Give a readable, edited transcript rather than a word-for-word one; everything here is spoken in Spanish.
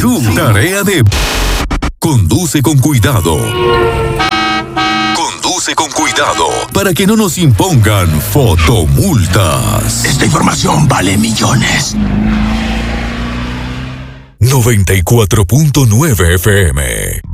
Tu tarea de... Conduce con cuidado. Conduce con cuidado para que no nos impongan fotomultas. Esta información vale millones. 94.9 FM